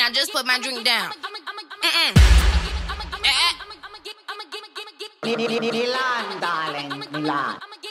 I just put my drink down. Milan, darling, Milan.